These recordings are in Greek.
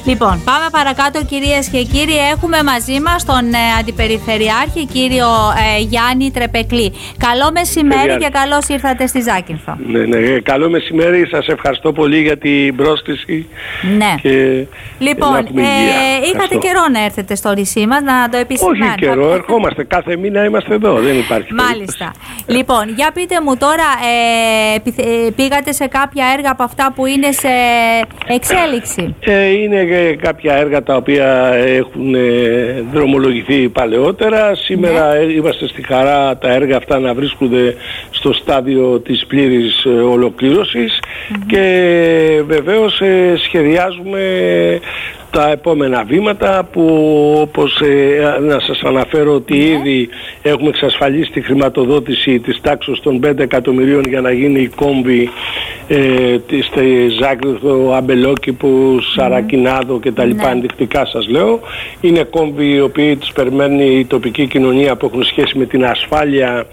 Λοιπόν, πάμε παρακάτω, κυρίες και κύριοι. Έχουμε μαζί μας τον Αντιπεριφερειάρχη, κύριο Γιάννη Τρεπεκλή. Καλό μεσημέρι και καλώς ήρθατε στη Ζάκυνθο. Ναι, καλό μεσημέρι. Σας ευχαριστώ πολύ για την πρόσκληση. Ναι. Και λοιπόν, είχατε καιρό να έρθετε στο νησί μας, να το επισημάνετε. Όχι καιρό, ερχόμαστε. Κάθε μήνα είμαστε εδώ. Δεν υπάρχει. Μάλιστα. Λοιπόν, για πείτε μου τώρα, πήγατε σε κάποια έργα από αυτά που είναι σε εξέλιξη? Είναι κάποια έργα τα οποία έχουν δρομολογηθεί παλαιότερα. Σήμερα είμαστε στη χαρά τα έργα αυτά να βρίσκονται στο στάδιο της πλήρης ολοκλήρωσης και βεβαίως σχεδιάζουμε τα επόμενα βήματα που, όπως να σας αναφέρω ότι ήδη έχουμε εξασφαλίσει τη χρηματοδότηση της τάξης των 5 εκατομμυρίων για να γίνει η κόμβη στη Ζάκυνθο, Αμπελόκηπου, Σαρακινάδο και τα λοιπά ενδεικτικά σας λέω. Είναι κόμβοι οι οποίοι τους περιμένει η τοπική κοινωνία που έχουν σχέση με την ασφάλεια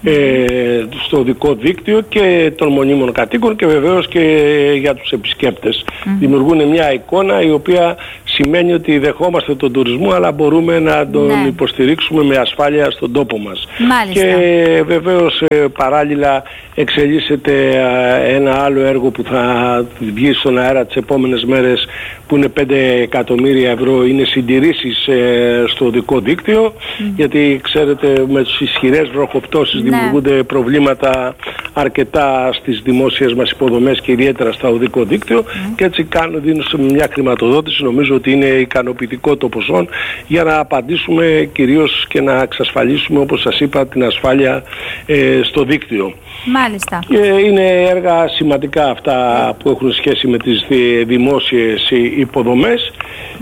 στο οδικό δίκτυο και των μονίμων κατοίκων και βεβαίως και για τους επισκέπτες. Δημιουργούν μια εικόνα η οποία σημαίνει ότι δεχόμαστε τον τουρισμό αλλά μπορούμε να τον υποστηρίξουμε με ασφάλεια στον τόπο μας. Μάλιστα. Και βεβαίως παράλληλα εξελίσσεται ένα άλλο έργο που θα βγει στον αέρα τις επόμενες μέρες που είναι 5 εκατομμύρια ευρώ, είναι συντηρήσεις στο οδικό δίκτυο γιατί ξέρετε με τις ισχυρές βροχοπτώσεις δημιουργούνται προβλήματα αρκετά στις δημόσιες μας υποδομές και ιδιαίτερα στο οδικό δίκτυο και έτσι δίνουν μια χρηματοδότηση, νομίζω ότι είναι ικανοποιητικό το ποσό για να απαντήσουμε κυρίως και να εξασφαλίσουμε όπως σας είπα την ασφάλεια στο δίκτυο. Μάλιστα. Είναι έργα σημαντικά αυτά που έχουν σχέση με τις δημόσιες υποδομές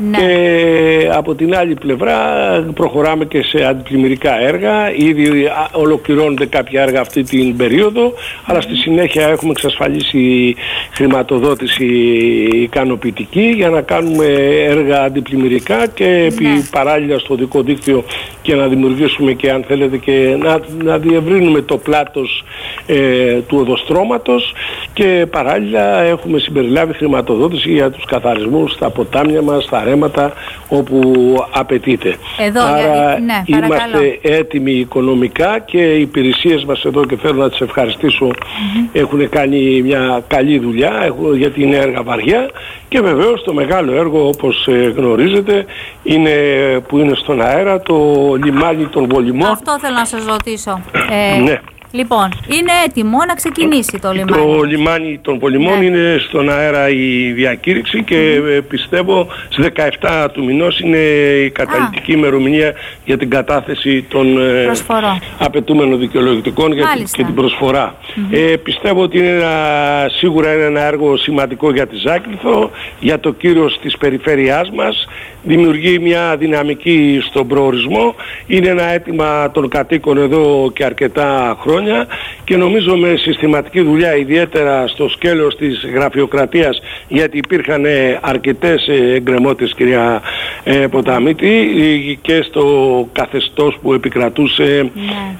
και από την άλλη πλευρά προχωράμε και σε αντιπλημμυρικά έργα. Ήδη ολοκληρώνονται κάποια έργα αυτή την περίοδο αλλά στη συνέχεια έχουμε εξασφαλίσει χρηματοδότηση ικανοποιητική για να κάνουμε έργα αντιπλημμυρικά και παράλληλα στο οδικό δίκτυο και να δημιουργήσουμε και αν θέλετε και να διευρύνουμε το πλάτος του οδοστρώματος και παράλληλα έχουμε συμπεριλάβει χρηματοδότηση για τους καθαρισμούς στα ποτάμια μας, στα ρέματα όπου απαιτείται. Άρα είμαστε έτοιμοι οικονομικά και οι υπηρεσίες μας εδώ και θέλω να τις ευχαριστήσω έχουν κάνει μια καλή δουλειά γιατί είναι έργα βαριά και βεβαίως το μεγάλο έργο όπως γνωρίζετε είναι, που είναι στον αέρα το λιμάνι των Βολημών. Αυτό θέλω να σας ρωτήσω. Ναι. Λοιπόν, είναι έτοιμο να ξεκινήσει το λιμάνι. Το λιμάνι των Βολημών είναι στον αέρα η διακήρυξη και πιστεύω στις 17 του μηνός είναι η καταλυτική ημερομηνία για την κατάθεση των απαιτούμενων δικαιολογητικών και την προσφορά. Πιστεύω ότι είναι σίγουρα είναι ένα έργο σημαντικό για τη Ζάκυνθο, για το κύρος της περιφέρειάς μας, δημιουργεί μια δυναμική στον προορισμό, είναι ένα αίτημα των κατοίκων εδώ και αρκετά χρόνια και νομίζω με συστηματική δουλειά ιδιαίτερα στο σκέλος της γραφειοκρατίας γιατί υπήρχαν αρκετές εγκρεμότητες κυρία Ποταμίτη και στο καθεστώς που επικρατούσε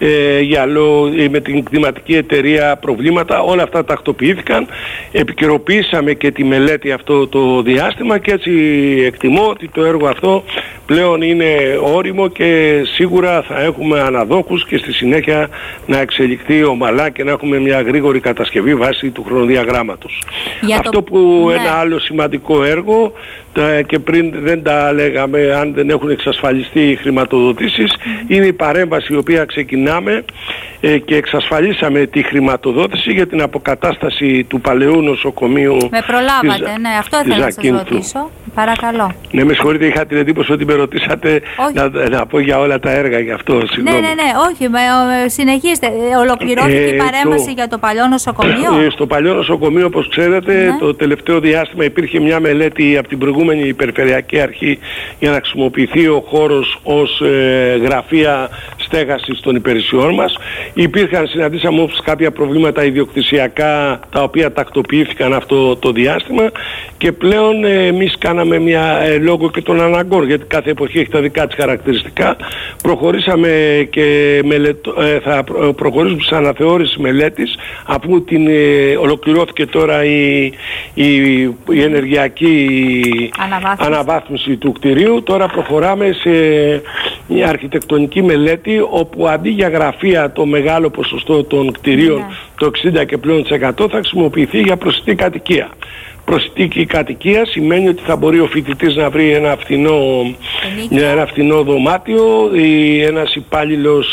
με την κτηματική εταιρεία προβλήματα, όλα αυτά τακτοποιήθηκαν, επικαιροποιήσαμε και τη μελέτη αυτό το διάστημα και έτσι εκτιμώ ότι το έργο αυτό πλέον είναι όριμο και σίγουρα θα έχουμε αναδόχους και στη συνέχεια να εξελιχθεί ομαλά και να έχουμε μια γρήγορη κατασκευή βάσει του χρονοδιαγράμματος. Αυτό που ένα άλλο σημαντικό έργο και πριν δεν τα λέγαμε αν δεν έχουν εξασφαλιστεί οι χρηματοδοτήσεις είναι η παρέμβαση η οποία ξεκινάμε και εξασφαλίσαμε τη χρηματοδότηση για την αποκατάσταση του παλαιού νοσοκομείου. Με προλάβατε, αυτό ήθελα να σας ρωτήσω. Παρακαλώ. Ναι, με συγχωρείτε, είχα την εντύπωση ότι με ρωτήσατε να πω για όλα τα έργα γι' αυτό. Συγγνώμη. Ναι, όχι, συνεχίστε. Ολοκληρώθηκε η παρέμβαση για το παλιό νοσοκομείο. Στο παλιό νοσοκομείο, όπως ξέρετε, το τελευταίο διάστημα υπήρχε μια μελέτη από την προηγούμενη Περιφερειακή Αρχή για να χρησιμοποιηθεί ο χώρος ως γραφεία στέγασης των υπηρεσιών μας. Συναντήσαμε όμως κάποια προβλήματα ιδιοκτησιακά τα οποία τακτοποιήθηκαν αυτό το διάστημα και πλέον εμείς κάναμε προχωρήσαμε λόγω και των αναγκών, γιατί κάθε εποχή έχει τα δικά της χαρακτηριστικά, προχωρήσαμε και θα προχωρήσουμε σε αναθεώρηση μελέτης, αφού ολοκληρώθηκε τώρα η ενεργειακή αναβάθμιση του κτηρίου. Τώρα προχωράμε σε μια αρχιτεκτονική μελέτη, όπου αντί για γραφεία το μεγάλο ποσοστό των κτηρίων, το 60 και πλέον %, θα χρησιμοποιηθεί για προσιτή κατοικία. Προσιτή κατοικία σημαίνει ότι θα μπορεί ο φοιτητής να βρει ένα φθηνό δωμάτιο, ή ένας υπάλληλος,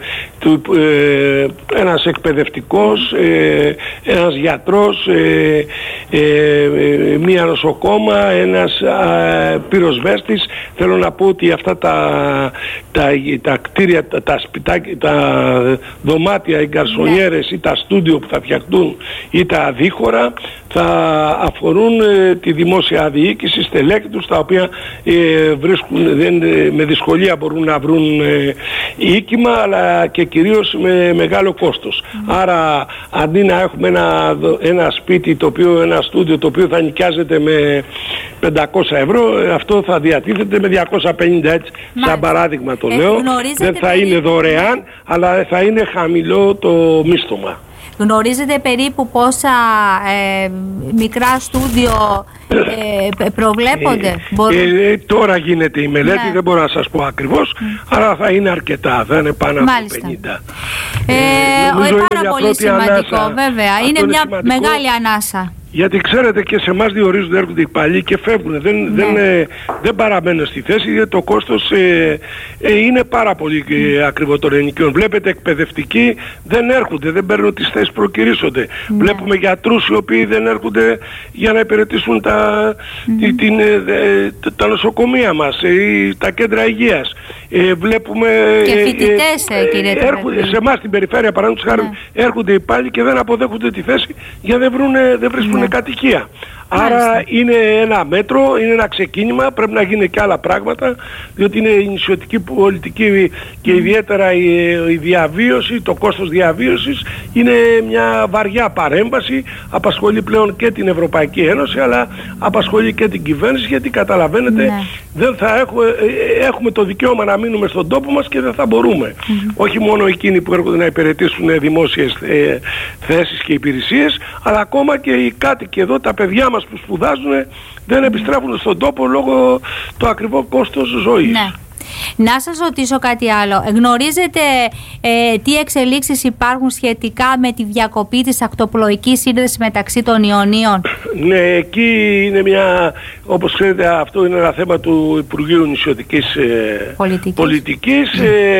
ένας εκπαιδευτικός, ένας γιατρός, μία νοσοκόμα, ένας πυροσβέστης. Θέλω να πω ότι αυτά τα κτίρια, τα σπιτάκια, τα δωμάτια, οι γκαρσονιέρες ή τα στούντιο που θα φτιαχτούν ή τα δίχωρα θα αφορούν τη δημόσια διοίκηση, στελέχη τους, τα οποία με δυσκολία μπορούν να βρουν οίκημα, αλλά και κυρίως με μεγάλο κόστος. Άρα αντί να έχουμε ένα σπίτι, ένα στούντιο το οποίο θα νοικιάζεται με 500 ευρώ, αυτό θα διατίθεται με 250, έτσι, σαν παράδειγμα το λέω. Δεν θα είναι δωρεάν, αλλά θα είναι χαμηλό το μίσθωμα. Γνωρίζετε περίπου πόσα μικρά στούντιο προβλέπονται? Τώρα γίνεται η μελέτη, δεν μπορώ να σας πω ακριβώς, αλλά θα είναι αρκετά, θα είναι πάνω από 50. Πάρα πολύ σημαντικό, βέβαια. Είναι μια μεγάλη ανάσα. Γιατί ξέρετε, και σε εμάς διορίζονται, έρχονται οι παλιοί και φεύγουν. Δεν παραμένουν στη θέση, γιατί το κόστος είναι πάρα πολύ ακριβό των ενοικίων. Βλέπετε, εκπαιδευτικοί δεν έρχονται, δεν παίρνουν τις θέσεις, προκυρήσονται. Βλέπουμε γιατρούς οι οποίοι δεν έρχονται για να υπηρετήσουν τα νοσοκομεία μας ή τα κέντρα υγείας. Βλέπουμε και φοιτητές, κύριε Τρεπεκλή. Σε εμάς στην περιφέρεια, παραδείγματος χάρη, έρχονται οι πάλι και δεν αποδέχονται τη θέση, γιατί δεν βρίσκουν κατοικία. Άρα είναι ένα μέτρο, είναι ένα ξεκίνημα, πρέπει να γίνει και άλλα πράγματα, διότι είναι η νησιωτική πολιτική και ιδιαίτερα η διαβίωση, το κόστος διαβίωσης είναι μια βαριά παρέμβαση, απασχολεί πλέον και την Ευρωπαϊκή Ένωση, αλλά απασχολεί και την κυβέρνηση, γιατί καταλαβαίνετε δεν θα έχουμε το δικαίωμα να μείνουμε στον τόπο μας και δεν θα μπορούμε. Όχι μόνο εκείνοι που έρχονται να υπηρετήσουν δημόσιες θέσεις και υπηρεσίες, αλλά ακόμα και οι κάτοικοι εδώ, τα παιδιά μας που σπουδάζουν, δεν επιστρέφουν στον τόπο λόγω το ακριβό κόστος ζωής. Ναι. Να σας ρωτήσω κάτι άλλο. Γνωρίζετε τι εξελίξεις υπάρχουν σχετικά με τη διακοπή της ακτοπλοϊκής σύνδεσης μεταξύ των Ιωνίων? Ναι, εκεί είναι όπως ξέρετε, αυτό είναι ένα θέμα του Υπουργείου Νησιωτικής Πολιτικής.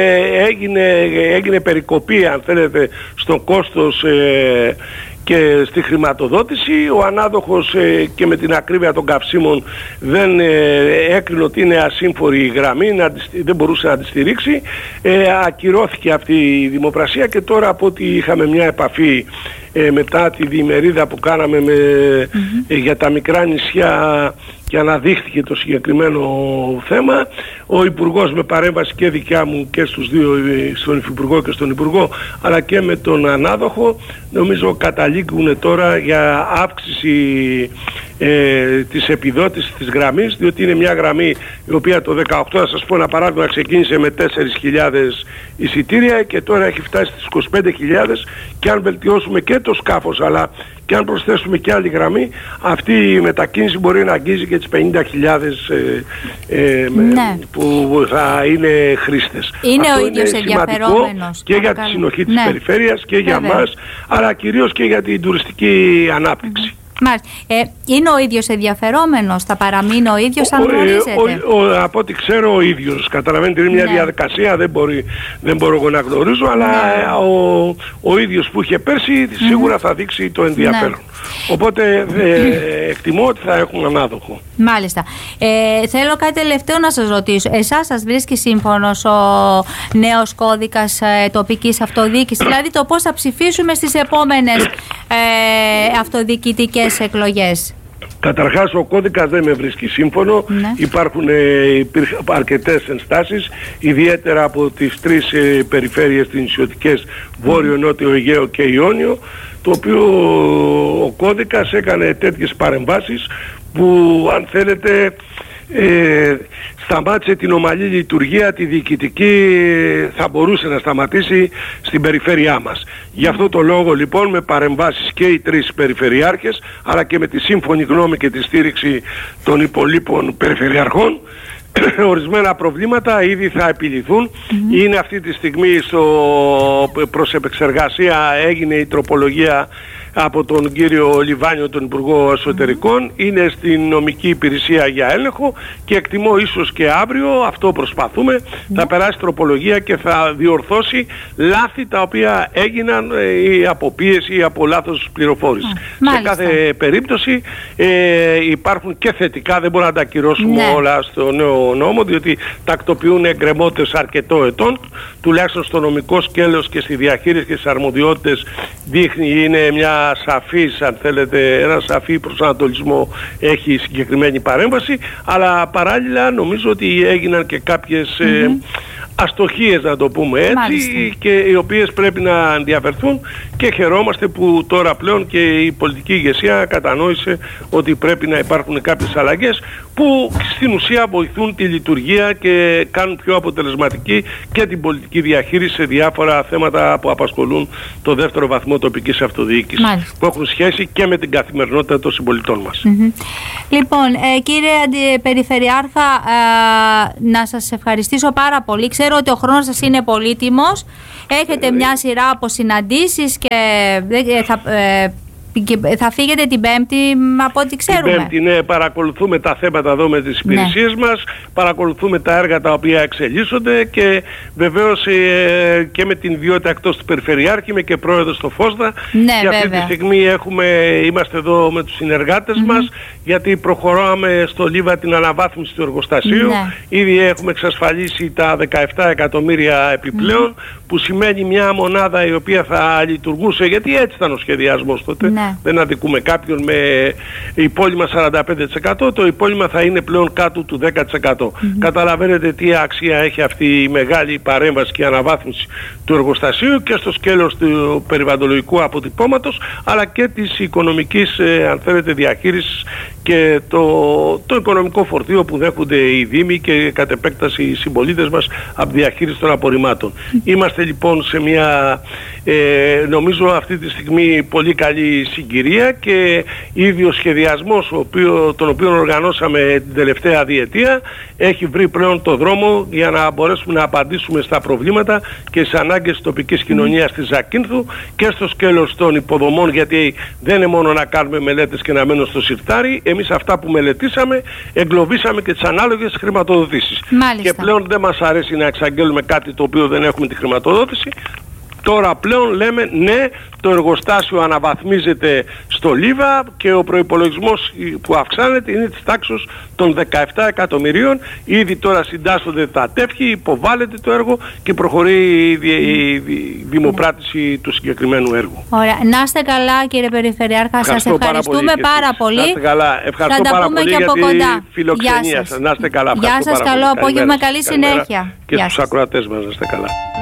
Έγινε περικοπή, αν θέλετε, στον κόστος και στη χρηματοδότηση. Ο ανάδοχος και με την ακρίβεια των καυσίμων δεν έκρινε ότι είναι ασύμφορη η γραμμή, δεν μπορούσε να τη στηρίξει. Ακυρώθηκε αυτή η δημοπρασία και τώρα, από ό,τι είχαμε μια επαφή μετά τη διημερίδα που κάναμε για τα μικρά νησιά και αναδείχθηκε το συγκεκριμένο θέμα, ο Υπουργός, με παρέμβαση και δικιά μου και στους δύο, στον Υφυπουργό και στον Υπουργό, αλλά και με τον ανάδοχο, νομίζω καταλήγουν τώρα για αύξηση της επιδότησης της γραμμής, διότι είναι μια γραμμή η οποία το 2018, θα σας πω ένα παράδειγμα, ξεκίνησε με 4.000 εισιτήρια και τώρα έχει φτάσει στις 25.000, και αν βελτιώσουμε και το σκάφος, αλλά και αν προσθέσουμε και άλλη γραμμή, αυτή η μετακίνηση μπορεί να αγγίζει και τις 50.000 που θα είναι χρήστες. Είναι αυτό ο ίδιος ενδιαφερόμενος και για τη συνοχή της περιφέρειας και για μας, αλλά κυρίως και για την τουριστική ανάπτυξη. Είναι ο ίδιος ενδιαφερόμενος, θα παραμείνει ο ίδιος, αν γνωρίζετε? Από ό,τι ξέρω ο ίδιος. Καταλαβαίνετε, είναι μια διαδικασία, δεν μπορώ εγώ να γνωρίζω, αλλά ο ίδιος που είχε πέρσι σίγουρα θα δείξει το ενδιαφέρον. Οπότε εκτιμώ ότι θα έχουν ανάδοχο. Μάλιστα. Θέλω κάτι τελευταίο να σας ρωτήσω. Εσάς σας βρίσκει σύμφωνος ο νέος κώδικας τοπικής αυτοδιοίκησης? Δηλαδή το πώς θα ψηφίσουμε στις επόμενες αυτοδιοικητικές εκλογές? Καταρχάς, ο κώδικας δεν με βρίσκει σύμφωνο. Υπήρχαν αρκετές ενστάσεις, ιδιαίτερα από τις τρεις περιφέρειες τις νησιωτικές, Βόρειο, Νότιο, Αιγαίο και Ιόνιο, το οποίο ο κώδικας έκανε τέτοιες παρεμβάσεις που αν θέλετε σταμάτησε την ομαλή λειτουργία, τη διοικητική θα μπορούσε να σταματήσει στην περιφέρειά μας. Γι' αυτό το λόγο λοιπόν με παρεμβάσεις και οι 3 περιφερειάρχες, αλλά και με τη σύμφωνη γνώμη και τη στήριξη των υπολείπων περιφερειαρχών, ορισμένα προβλήματα ήδη θα επιληθούν. Είναι αυτή τη στιγμή προς επεξεργασία, έγινε η τροπολογία από τον κύριο Λιβάνιο, τον Υπουργό Εσωτερικών, είναι στην νομική υπηρεσία για έλεγχο και εκτιμώ ίσως και αύριο, αυτό προσπαθούμε, θα περάσει τροπολογία και θα διορθώσει λάθη τα οποία έγιναν ή από πίεση ή από λάθος πληροφόρηση. Σε κάθε περίπτωση υπάρχουν και θετικά, δεν μπορούμε να τα ακυρώσουμε όλα στο νέο νόμο, διότι τακτοποιούν εγκρεμότητες αρκετό ετών, τουλάχιστον στο νομικό σκέλος και στη διαχείριση και στις αρμοδιότητες δείχνει, είναι μια σαφής, αν θέλετε, ένα σαφή προσανατολισμό έχει συγκεκριμένη παρέμβαση, αλλά παράλληλα νομίζω ότι έγιναν και κάποιες αστοχίες, να το πούμε έτσι, και οι οποίες πρέπει να ενδιαφερθούν, και χαιρόμαστε που τώρα πλέον και η πολιτική ηγεσία κατανόησε ότι πρέπει να υπάρχουν κάποιες αλλαγές που στην ουσία βοηθούν τη λειτουργία και κάνουν πιο αποτελεσματική και την πολιτική διαχείριση σε διάφορα θέματα που απασχολούν το δεύτερο βαθμό τοπικής αυτοδιοίκησης, που έχουν σχέση και με την καθημερινότητα των συμπολιτών μας. Λοιπόν, κύριε Αντιπεριφερειάρχα, να σας ευχαριστήσω πάρα πολύ. Ξέρω ότι ο χρόνος σας είναι πολύτιμος. Έχετε μια σειρά από συναντήσεις και θα φύγετε την Πέμπτη, από ό,τι ξέρουμε. Την Πέμπτη, ναι, παρακολουθούμε τα θέματα εδώ με τις υπηρεσίες μας, παρακολουθούμε τα έργα τα οποία εξελίσσονται και βεβαίως και με την ιδιότητα εκτός του Περιφερειάρχη, είμαι και πρόεδρος στο ΦΟΣΔΑ, και αυτή τη στιγμή είμαστε εδώ με τους συνεργάτες μας, γιατί προχωράμε στο Λίβα την αναβάθμιση του εργοστασίου. Ήδη έχουμε εξασφαλίσει τα 17 εκατομμύρια επιπλέον, που σημαίνει μια μονάδα η οποία θα λειτουργούσε, γιατί έτσι ήταν ο σχεδιασμός τότε. Δεν αδικούμε κάποιον, με υπόλοιμα 45%, το υπόλοιμα θα είναι πλέον κάτω του 10%. Καταλαβαίνετε τι αξία έχει αυτή η μεγάλη παρέμβαση και αναβάθμιση του εργοστασίου και στο σκέλος του περιβαλλοντολογικού αποτυπώματος, αλλά και της οικονομικής, αν θέλετε, διαχείρισης και το οικονομικό φορτίο που δέχονται οι Δήμοι και κατ' επέκταση οι συμπολίτες μας από διαχείριση των απορριμμάτων. Είμαστε λοιπόν σε μια νομίζω αυτή τη στιγμή πολύ καλή συγκυρία, και ήδη ο σχεδιασμός τον οποίο οργανώσαμε την τελευταία διετία έχει βρει πλέον το δρόμο για να μπορέσουμε να απαντήσουμε στα προβλήματα και στις ανάγκες της τοπικής κοινωνίας της Ζακίνθου και στο σκέλος των υποδομών, γιατί δεν είναι μόνο να κάνουμε μελέτες και να μένουν στο συρτάρι. Εμείς αυτά που μελετήσαμε εγκλωβίσαμε και τις ανάλογες χρηματοδοτήσεις. Και πλέον δεν μας αρέσει να εξαγγέλουμε κάτι το οποίο δεν έχουμε τη χρηματοδότηση. Τώρα πλέον λέμε ναι, το εργοστάσιο αναβαθμίζεται στο Λίβα και ο προϋπολογισμός που αυξάνεται είναι της τάξης των 17 εκατομμυρίων. Ήδη τώρα συντάσσονται τα τεύχη, υποβάλλεται το έργο και προχωρεί η δημοπράτηση του συγκεκριμένου έργου. Ωραία. Να είστε καλά, κύριε Περιφερειάρχα. Σας ευχαριστούμε πάρα πολύ. Να είστε καλά. Ευχαριστώ πάρα πολύ για τη φιλοξενία σας. Να είστε καλά. Γεια σας, καλό απόγευμα, καλή συνέχεια. Και στους ακροατές μας, να είστε καλά.